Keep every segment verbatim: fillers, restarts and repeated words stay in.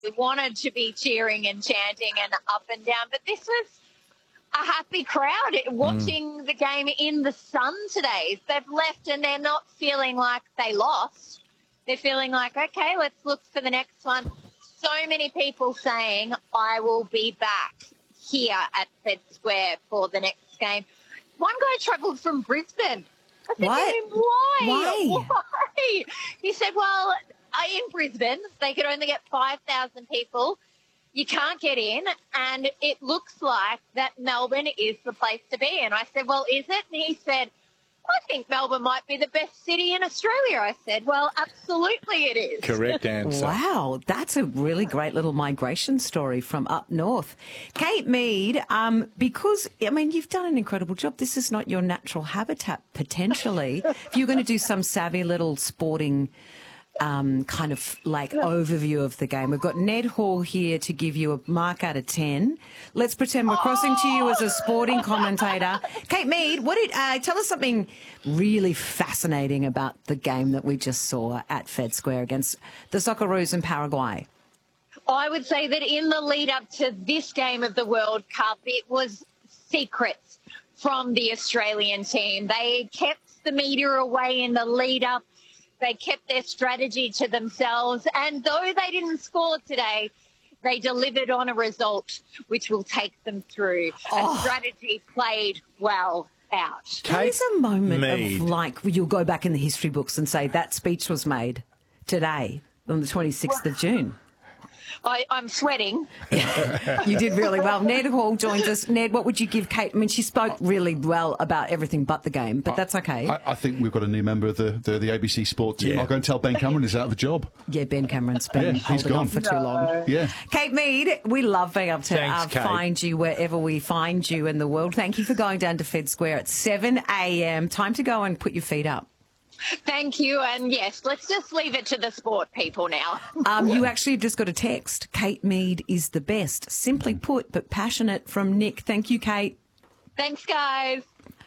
wanted to be cheering and chanting and up and down, but this was a happy crowd watching mm. the game in the sun today. They've left and they're not feeling like they lost. They're feeling like, okay, let's look for the next one. So many people saying, I will be back here at Fed Square for the next game. One guy travelled from Brisbane. I said what? to him, why? Why? Why? He said, well, in Brisbane, they could only get five thousand people. You can't get in, and it looks like that Melbourne is the place to be. And I said, well, is it? And he said, I think Melbourne might be the best city in Australia. I said, well, absolutely it is. Correct answer. Wow, that's a really great little migration story from up north. Kate Mead, um, because, I mean, you've done an incredible job. This is not your natural habitat, potentially. If you're going to do some savvy little sporting Um, kind of like overview of the game. We've got Ned Hall here to give you a mark out of ten. Let's pretend we're crossing to you as a sporting commentator. Kate Mead, what did uh, tell us something really fascinating about the game that we just saw at Fed Square against the Socceroos in Paraguay. I would say that in the lead up to this game of the World Cup, it was secrets from the Australian team. They kept the media away in the lead up. They kept their strategy to themselves, and though they didn't score today, they delivered on a result which will take them through. Oh. A strategy played well out. There's a moment Mead. of like, you'll go back in the history books and say that speech was made today on the twenty-sixth of June. I, I'm sweating. You did really well. Ned Hall joins us. Ned, what would you give Kate? I mean, she spoke really well about everything but the game, but that's okay. I, I think we've got a new member of the, the, the A B C Sport team. Yeah. I'll go and tell Ben Cameron he's out of a job. Yeah, Ben Cameron's been Yeah, he's holding gone. on for too long. Yeah. Kate Mead, we love being able to Thanks, uh, Kate. find you wherever we find you in the world. Thank you for going down to Fed Square at seven a.m. Time to go and put your feet up. Thank you. And yes, let's just leave it to the sport people now. Um, you actually just got a text. Kate Mead is the best. Simply put, but passionate, from Nick. Thank you, Kate. Thanks, guys.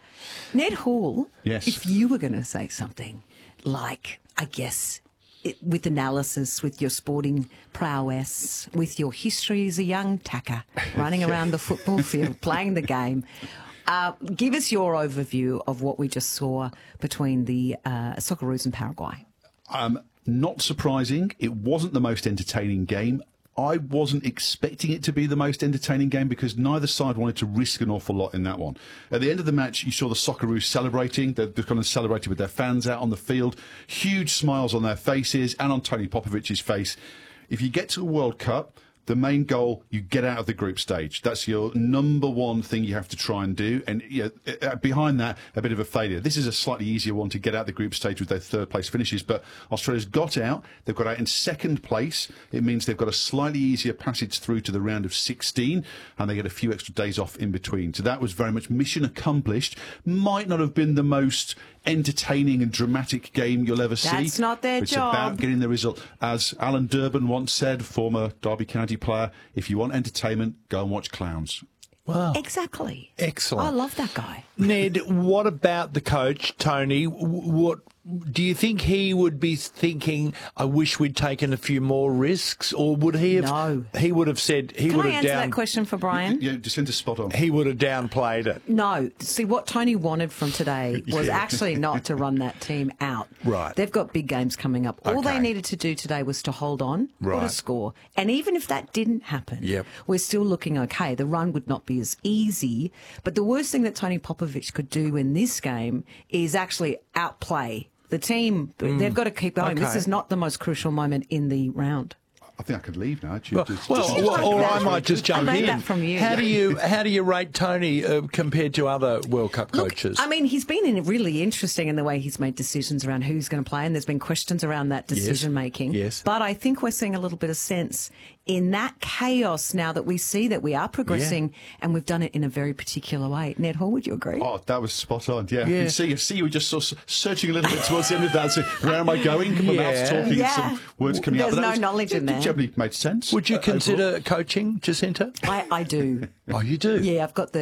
Ned Hall, Yes. if you were going to say something like, I guess, it, with analysis, with your sporting prowess, with your history as a young tacker, running around the football field, playing the game, Uh, give us your overview of what we just saw between the uh, Socceroos and Paraguay. Um, not surprising. It wasn't the most entertaining game. I wasn't expecting it to be the most entertaining game because neither side wanted to risk an awful lot in that one. At the end of the match, you saw the Socceroos celebrating. They're kind of celebrating with their fans out on the field. Huge smiles on their faces and on Tony Popovic's face. If you get to a World Cup, the main goal, you get out of the group stage. That's your number one thing you have to try and do. And you know, behind that, a bit of a failure. This is a slightly easier one to get out of the group stage with their third place finishes. But Australia's got out. They've got out in second place. It means they've got a slightly easier passage through to the round of sixteen. And they get a few extra days off in between. So that was very much mission accomplished. Might not have been the most entertaining and dramatic game you'll ever see. That's not their it's job. It's about getting the result. As Alan Durbin once said, former Derby County player, if you want entertainment, go and watch clowns. Wow. Exactly. Excellent. I love that guy. Ned, what about the coach, Tony? What do you think he would be thinking, I wish we'd taken a few more risks? Or would he have No. he would have said he Can would I have answer down that question for Brian? Yeah, Jacinta's spot on. he would have downplayed it. No. See, what Tony wanted from today was Yeah. actually not to run that team out. Right. They've got big games coming up. All Okay. they needed to do today was to hold on or to Right. score. And even if that didn't happen, Yep. we're still looking okay. The run would not be as easy. But the worst thing that Tony Popovic could do in this game is actually outplay the team. They've got to keep going. This Okay. is not the most crucial moment in the round. I think I could leave now. Well, Just- well, just- well, or I might just I jump made in. that from you. How do you how do you rate Tony uh, compared to other World Cup Look, coaches? I mean, he's been in really interesting in the way he's made decisions around who's going to play, and there's been questions around that decision making. Yes. But I think we're seeing a little bit of sense in that chaos now that we see that we are progressing, and we've done it in a very particular way. Ned Hall, would you agree? Oh, that was spot on. Yeah, Yeah. you see, you see, you were just sort of searching a little bit towards the end of that. So, where am I going? My Yeah. mouth's talking, Yeah. some words coming There's out. But that no was- knowledge in it there. Generally made sense. Would you uh, overall. consider coaching, Jacinta? I, I do. Oh, you do? Yeah, I've got the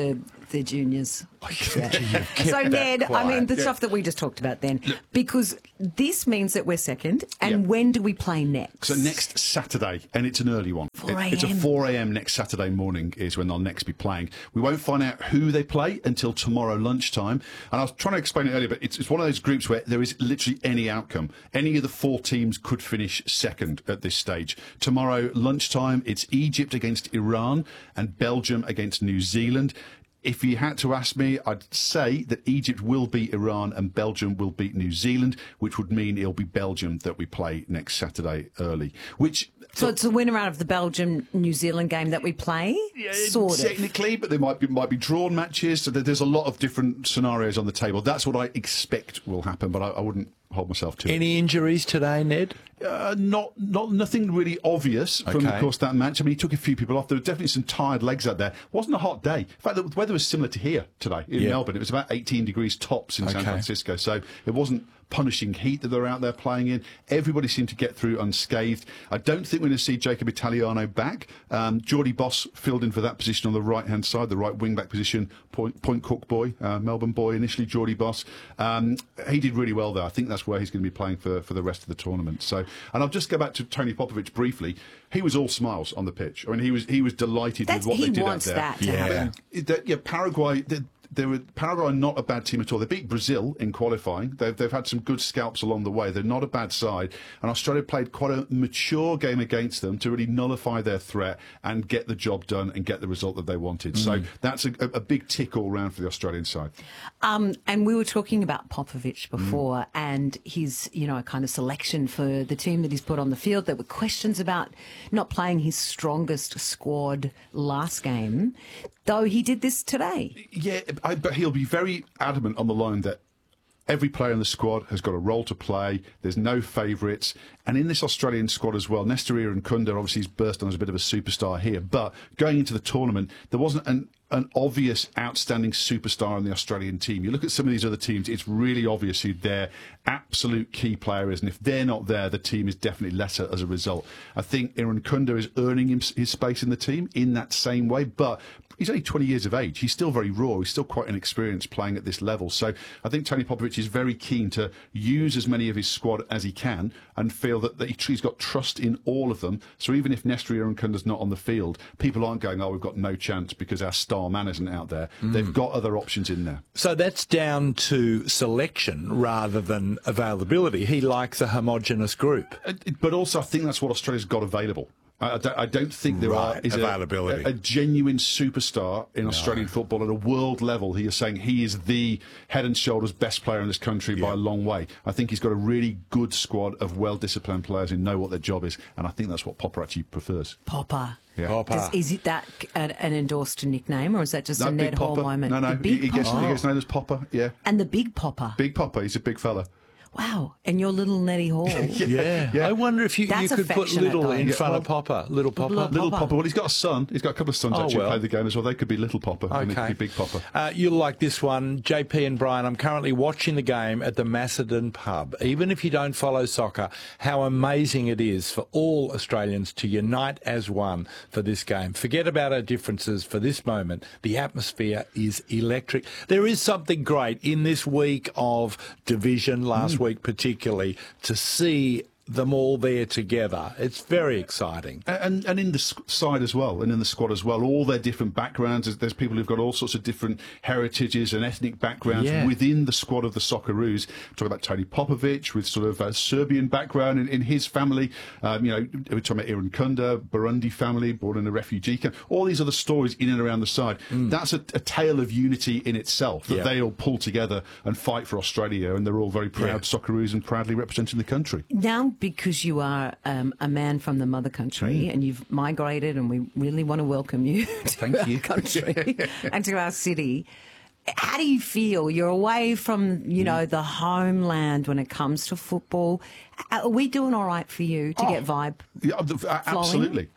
The juniors. Yeah. So, Ned, I quiet. mean, the Yeah. stuff that we just talked about then, because this means that we're second, and Yeah. when do we play next? So next Saturday, and it's an early one. four It- It's a a.m. four a.m. next Saturday morning is when they'll next be playing. We won't find out who they play until tomorrow lunchtime. And I was trying to explain it earlier, but it's, it's one of those groups where there is literally any outcome. Any of the four teams could finish second at this stage. Tomorrow lunchtime, it's Egypt against Iran and Belgium against New Zealand. If you had to ask me, I'd say that Egypt will beat Iran and Belgium will beat New Zealand, which would mean it'll be Belgium that we play next Saturday early. Which So it's a winner out of the Belgium-New Zealand game that we play? Yeah, sort of. technically, but there might be might be drawn matches. So there- there's a lot of different scenarios on the table. That's what I expect will happen, but I, I wouldn't hold myself to it. Any injuries today, Ned? Uh, not not nothing really obvious from, Okay. of course, that match. I mean, he took a few people off. There were definitely some tired legs out there. Wasn't a hot day. In fact, the weather was similar to here today in Yeah. Melbourne. It was about eighteen degrees tops in San Okay. Francisco, so it wasn't punishing heat that they're out there playing in. Everybody seemed to get through unscathed. I don't think we're going to see Jacob Italiano back. Um, Geordie Boss filled in for that position on the right-hand side, the right wing-back position, point, point Cook boy, uh, Melbourne boy initially, Geordie Boss. Um, he did really well there. I think that's where he's going to be playing for, for the rest of the tournament. So, and I'll just go back to Tony Popovich briefly. He was all smiles on the pitch. I mean, he was he was delighted That's, with what he they did wants out there. that to Yeah. happen. That- yeah, Paraguay. They, they were Paraguay are not a bad team at all. They beat Brazil in qualifying. They've they've had some good scalps along the way. They're not a bad side. And Australia played quite a mature game against them to really nullify their threat and get the job done and get the result that they wanted. So that's a, a big tick all round for the Australian side. Um, and we were talking about Popovich before and his, you know, kind of selection for the team that he's put on the field. There were questions about not playing his strongest squad last game, though he did this today. Yeah, I, but he'll be very adamant on the line that every player in the squad has got a role to play. There's no favourites. And in this Australian squad as well, Nestor Irankunda, obviously he's burst on as a bit of a superstar here. But going into the tournament, there wasn't an, an obvious outstanding superstar in the Australian team. You look at some of these other teams, it's really obvious who their absolute key player is. And if they're not there, the team is definitely lesser as a result. I think Irankunda is earning him, his space in the team in that same way. But he's only twenty years of age. He's still very raw. He's still quite inexperienced playing at this level. So I think Tony Popovich is very keen to use as many of his squad as he can and feel that, that he's got trust in all of them. So even if Nestor Irankunda's not on the field, people aren't going, oh, we've got no chance because our star man isn't out there. Mm. They've got other options in there. So that's down to selection rather than availability. He likes a homogenous group. Uh, But also I think that's what Australia's got available. I I don't, I don't think there Right, are is a- availability. A, a genuine superstar in Australian football at a world level. He is saying he is the head and shoulders best player in this country by a long way. I think he's got a really good squad of well-disciplined players who know what their job is, and I think that's what Popper actually prefers. Popper. Yeah. Popper. Does, is it that an, an endorsed nickname, or is that just No, a Big Ned Hall Popper. moment? No, no, The big he, he gets, Popper. he gets known as Popper. Yeah, And the big Popper. Big Popper. He's a big fella. Wow. And your little Nettie Hall. Yeah. Yeah. I wonder if you, you That's could put affectionate, Little though. in Yeah, front well, of Popper. Little Popper. Little Little Popper. Popper. Well, he's got a son. He's got a couple of sons Oh, actually well. who play the game as well. They could be Little Popper and he Okay. could be Big Popper. Uh, you'll like this one. J P and Brian, I'm currently watching the game at the Macedon pub. Even if you don't follow soccer, how amazing it is for all Australians to unite as one for this game. Forget about our differences for this moment. The atmosphere is electric. There is something great in this week of division, last week particularly, to see them all there together. It's very exciting. And and in the s- side as well, and in the squad as well, all their different backgrounds. There's, there's people who've got all sorts of different heritages and ethnic backgrounds Yeah. within the squad of the Socceroos. Talk about Tony Popovich with sort of a Serbian background in, in his family. Um, you know, we're talking about Irankunda, Burundi family, born in a refugee camp. All these other stories in and around the side. That's a, a tale of unity in itself. That Yeah. they all pull together and fight for Australia, and they're all very proud Yeah. Socceroos and proudly representing the country. Now, because you are um, a man from the mother country and you've migrated, and we really want to welcome you to Thank our you. country and to our city, how do you feel? You're away from, you know, the homeland when it comes to football. Are we doing all right for you to Oh. get vibe? Yeah, uh, absolutely.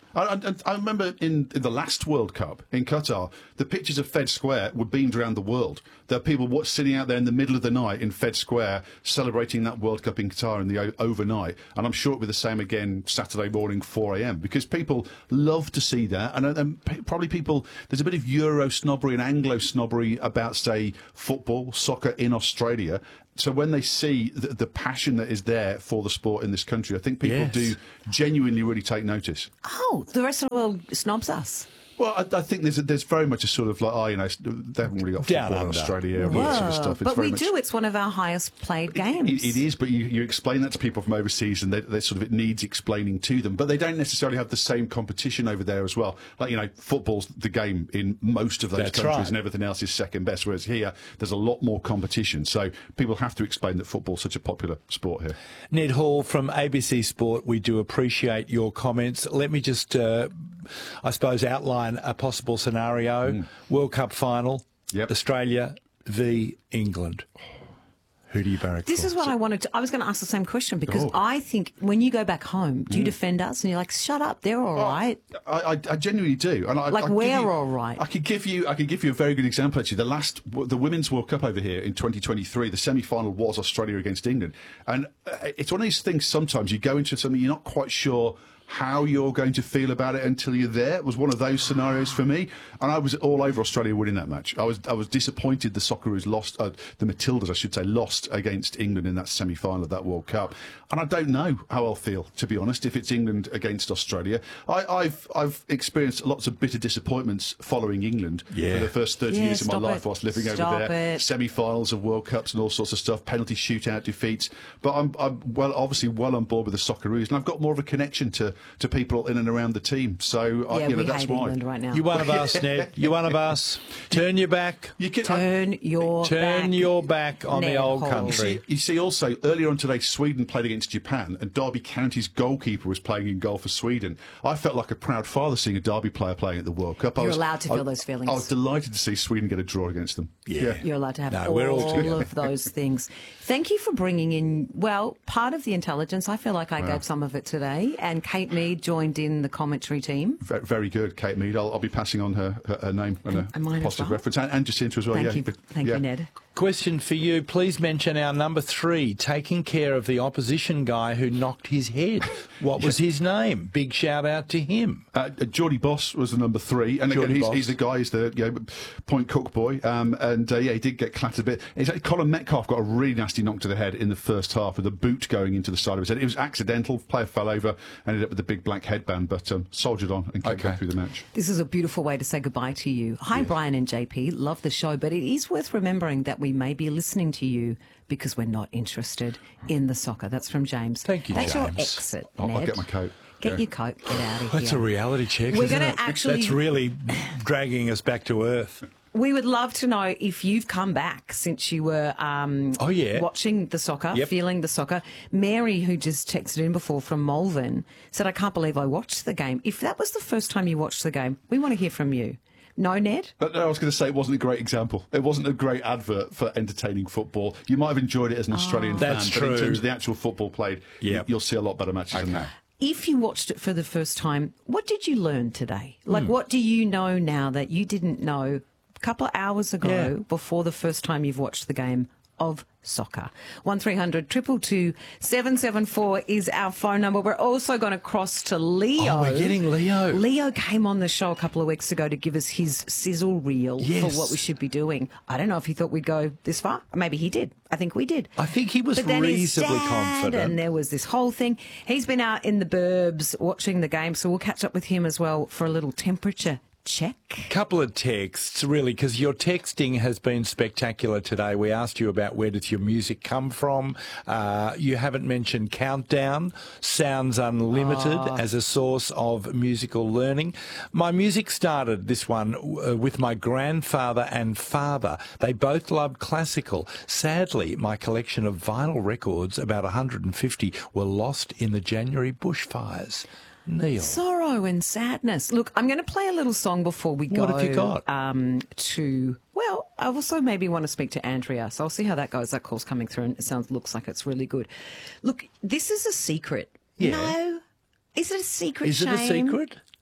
I, I, I remember in, in the last World Cup in Qatar, the pictures of Fed Square were beamed around the world. There are people watch, sitting out there in the middle of the night in Fed Square celebrating that World Cup in Qatar in the o- overnight. And I'm sure it'll be the same again Saturday morning, four a.m. because people love to see that. And, and p- probably people, there's a bit of Euro snobbery and Anglo snobbery about, say, football, soccer in Australia. So when they see the, the passion that is there for the sport in this country, I think people Yes. do genuinely really take notice. Oh, the rest of the world snobs us. Well, I, I think there's a, there's very much a sort of like, oh, you know, they haven't really got Down football in under. Australia and all that sort of stuff. It's But very we much, do. It's one of our highest played games. It, it is, but you, you explain that to people from overseas, and they, they sort of it needs explaining to them. But they don't necessarily have the same competition over there as well. Like you know, football's the game in most of those That's countries, right. and everything else is second best. Whereas here, there's a lot more competition, so people have to explain that football's such a popular sport here. Ned Hall from A B C Sport, we do appreciate your comments. Let me just, uh, I suppose, outline a possible scenario. World Cup final, Yep. Australia v England. Who do you barrack This for? is what I wanted to. I was going to ask the same question because Oh. I think when you go back home, do you defend us and you're like, shut up, they're all right? I, I, I genuinely do. And I, Like, I could we're give you- all right. I could give you. I could give you a very good example. Actually, the last, the Women's World Cup over here in twenty twenty-three, the semi-final was Australia against England, and uh, it's one of these things. Sometimes you go into something you're not quite sure how you're going to feel about it until you're there. It was one of those scenarios for me, and I was all over Australia winning that match. I was I was disappointed the Socceroos lost, uh, the Matildas, I should say, lost against England in that semi-final of that World Cup, and I don't know how I'll feel, to be honest, if it's England against Australia. I, I've I've experienced lots of bitter disappointments following England Yeah. for the first thirty Yeah, years of my stop life it. whilst living Stop over there. it. Semi-finals of World Cups and all sorts of stuff, penalty shootout defeats. But I'm, I'm well, obviously well on board with the Socceroos, and I've got more of a connection to, to people in and around the team. So I, Yeah, you know, we that's hate why. England right now. You one of us, Ned. You one of us. Turn your back. You can, Turn your Turn back. your back on the Ned old Hall. country. You see, also earlier on today, Sweden played against Japan, and Derby County's goalkeeper was playing in goal for Sweden. I felt like a proud father seeing a Derby player playing at the World Cup. I You're was, allowed to feel I- those feelings. I was delighted to see Sweden get a draw against them. Yeah. You're allowed to have No, all, we're all together. of those things. Thank you for bringing in, well, part of the intelligence. I feel like I gave some of it today. And Kate Mead joined in the commentary team. Ve- Very good, Kate Mead. I'll, I'll be passing on her, her, her name and, And mine a as positive well. reference, and, and Jacinta as well. Thank yeah, you. but- Thank yeah. you, Ned. Question for you. Please mention our number three, taking care of the opposition guy who knocked his head. What was his name? Big shout out to him. Uh, uh, Geordie Boss was the number three, and Geordie again, he's, Boss. he's the guy, he's the you know, point cook boy, um, and uh, yeah, he did get clattered a bit. It's like Colin Metcalf got a really nasty knock to the head in the first half with a boot going into the side of his head. It was accidental. Player fell over, ended up with a big black headband, but um, soldiered on and came Okay. back through the match. This is a beautiful way to say goodbye to you. Hi, Brian and J P. Love the show, but it is worth remembering that we may be listening to you because we're not interested in the soccer. That's from James. Thank you, That's your James. exit, I'll, Ned. I'll get my coat. Get Yeah. your coat. Get out of That's here. a reality check. We're isn't gonna it? actually- That's really dragging us back to earth. We would love to know if you've come back since you were um, Oh, yeah. watching the soccer, Yep. feeling the soccer. Mary, who just texted in before from Malvern, said, I can't believe I watched the game. If that was the first time you watched the game, we want to hear from you. No, Ned? But no, I was going to say it wasn't a great example. It wasn't a great advert for entertaining football. You might have enjoyed it as an Australian fan, That's but in true. terms of the actual football played, you, Yep. you'll see a lot better matches than that. If you watched it for the first time, what did you learn today? Like, Hmm. what do you know now that you didn't know a couple of hours ago Yeah. before the first time you've watched the game of soccer? one three hundred two two two seven seven four is our phone number. We're also going to cross to Leo. Oh, we're getting Leo. Leo came on the show a couple of weeks ago to give us his sizzle reel Yes. for what we should be doing. I don't know if he thought we'd go this far. Maybe he did. I think we did. I think he was But then his reasonably dad, confident. and there was this whole thing. He's been out in the burbs watching the game, so we'll catch up with him as well for a little temperature check. Couple of texts, really, because your texting has been spectacular today. We asked you about where does your music come from. Uh, you haven't mentioned Countdown, Sounds Unlimited as a source of musical learning. My music started, this one, uh, with my grandfather and father. They both loved classical. Sadly, my collection of vinyl records, about one hundred fifty, were lost in the January bushfires. Neil. Sorrow and sadness. Look, I'm going to play a little song before we go. What have you got? Um, to well, I also maybe want to speak to Andrea, so I'll see how that goes. That call's coming through, and it sounds looks like it's really good. Look, this is a secret. Yeah. No, is it a secret? Is it a Shane? secret?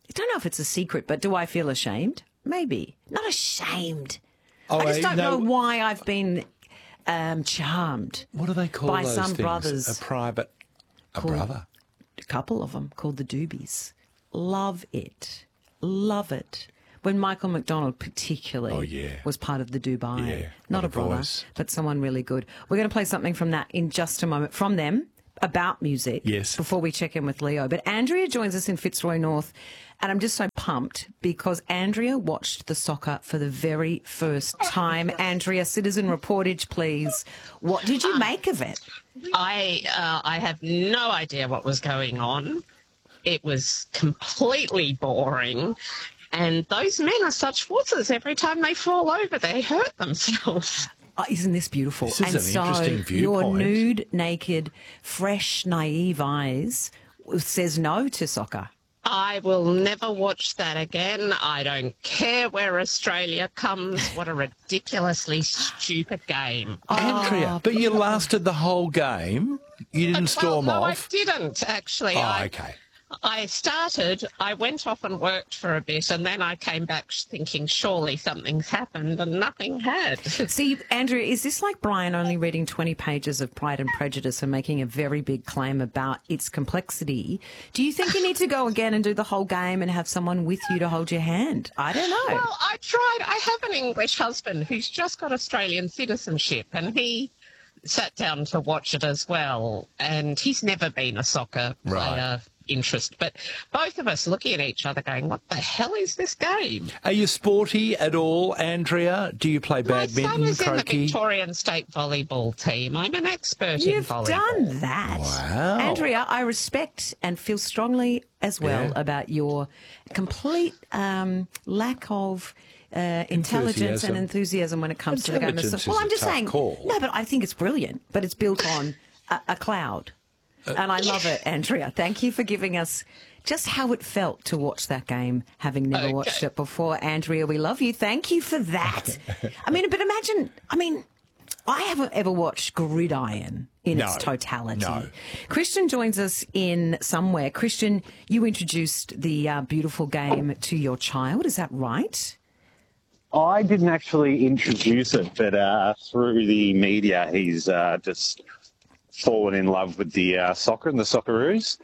I don't know if it's a secret, but do I feel ashamed? Maybe. Not ashamed. Oh, I just don't no. know why I've been um, charmed. What do they call by those some things? brothers. A private, a Called- brother. A couple of them called the Doobies. Love it. Love it. When Michael McDonald particularly Oh, yeah. was part of the Dubai. Yeah, Not what a a brother, voice. but someone really good. We're going to play something from that in just a moment from them about music. Yes. Before we check in with Leo. But Andrea joins us in Fitzroy North. And I'm just so pumped because Andrea watched the soccer for the very first time. Andrea, Citizen Reportage, please. What did you make of it? I uh, I have no idea what was going on. It was completely boring. And those men are such wussers. Every time they fall over, they hurt themselves. Oh, isn't this beautiful? This is and an so interesting your viewpoint. nude, naked, fresh, naive eyes says no to soccer. I will never watch that again. I don't care where Australia comes. What a ridiculously stupid game. Andrea, but you lasted the whole game. You didn't well, storm no, off. I didn't, actually. Oh, I, okay. I started, I went off and worked for a bit, and then I came back thinking surely something's happened, and nothing had. See, Andrea, is this like Brian only reading twenty pages of Pride and Prejudice and making a very big claim about its complexity? Do you think you need to go again and do the whole game and have someone with you to hold your hand? I don't know. Well, I tried. I have an English husband who's just got Australian citizenship, and he sat down to watch it as well, and he's never been a soccer player. Right. Interest, but both of us looking at each other going, what the hell is this game? Are you sporty at all, Andrea? Do you play My son badminton, is in the croquet? Victorian state volleyball team. I'm an expert in You've volleyball. done that. Wow. Andrea, I respect and feel strongly as well Yeah. about your complete um, lack of uh, intelligence Enthusiasm. and enthusiasm when it comes to the game. of Intelligence so- Well, is I'm a just tough saying. call. No, but I think it's brilliant. But it's built on a, a cloud. And I love it, Andrea. Thank you for giving us just how it felt to watch that game, having never Okay. watched it before. Andrea, we love you. Thank you for that. I mean, but imagine, I mean, I haven't ever watched Gridiron in No, its totality. no. Christian joins us in somewhere. Christian, you introduced the uh, beautiful game to your child. Is that right? I didn't actually introduce it, but uh, through the media, he's uh, just fallen in love with the uh, soccer and the Socceroos.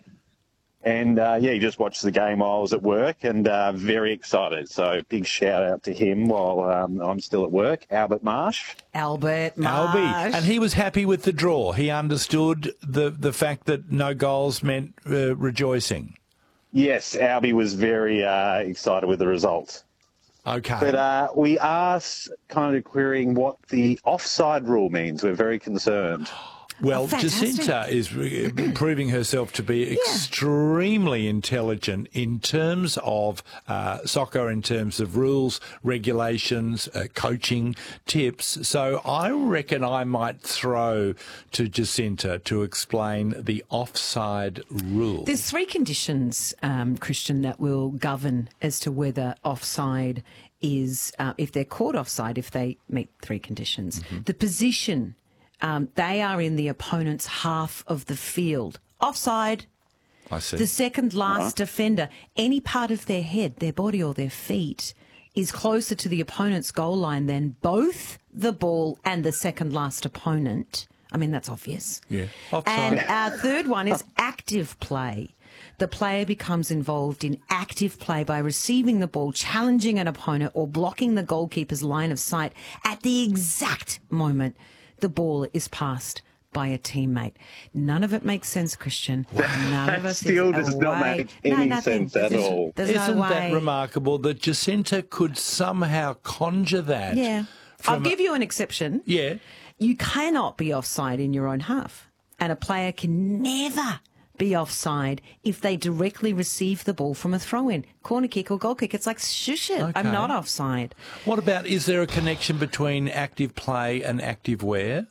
And, uh, yeah, he just watched the game while I was at work and uh, very excited. So big shout out to him while um, I'm still at work, Albert Marsh. Albert Marsh. Albie. And he was happy with the draw. He understood the, the fact that no goals meant uh, rejoicing. Yes, Albie was very uh, excited with the result. Okay. But uh, we are s- kind of querying what the offside rule means. We're very concerned. Well, Oh, fantastic. Jacinta is re- proving herself to be extremely intelligent in terms of uh, soccer, in terms of rules, regulations, uh, coaching tips. So I reckon I might throw to Jacinta to explain the offside rule. There's three conditions, um, Christian, that will govern as to whether offside is, uh, if they're caught offside, if they meet three conditions. Mm-hmm. The position, um, they are in the opponent's half of the field. Offside. I see. The second last defender, any part of their head, their body or their feet is closer to the opponent's goal line than both the ball and the second last opponent. I mean, that's obvious. Yeah. And Offside. our third one is active play. The player becomes involved in active play by receiving the ball, challenging an opponent, or blocking the goalkeeper's line of sight at the exact moment the ball is passed by a teammate. None of it makes sense, Christian. None of us Still is does not away. make any nothing. sense at There's- all. There's Isn't no way. that remarkable that Jacinta could somehow conjure that? Yeah. I'll from a- give you an exception. Yeah. You cannot be offside in your own half. And a player can never be offside if they directly receive the ball from a throw-in, corner kick or goal kick. It's like, shush it, I'm Okay. not offside. What about, is there a connection between active play and active wear?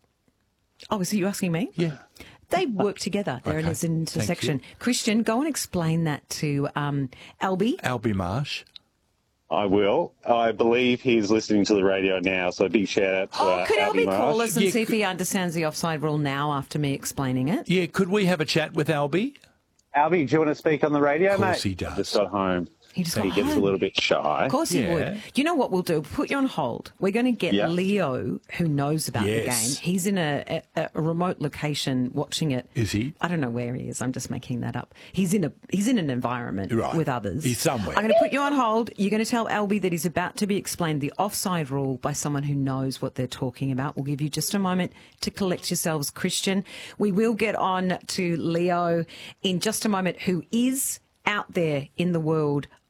Oh, is it you asking me? Yeah. They work together. There Okay. is an Thank you. intersection. Christian, go and explain that to um, Albie. Albie Marsh. I will. I believe he's listening to the radio now, so big shout out to Oh, uh, could Albie Albie call Marsh. us and Yeah, see if could- he understands the offside rule now after me explaining it? Yeah, could we have a chat with Albie? Albie, do you want to speak on the radio, Of mate? course he does. Just got home. He just He got gets home. a little bit shy. Of course he Yeah. would. You know what we'll do? Put you on hold. We're going to get Yeah. Leo, who knows about Yes. the game. He's in a, a, a remote location watching it. Is he? I don't know where he is. I'm just making that up. He's in a he's in an environment Right. with others. He's somewhere. I'm going to put you on hold. You're going to tell Albie that he's about to be explained the offside rule by someone who knows what they're talking about. We'll give you just a moment to collect yourselves, Christian. We will get on to Leo in just a moment, who is out there in the world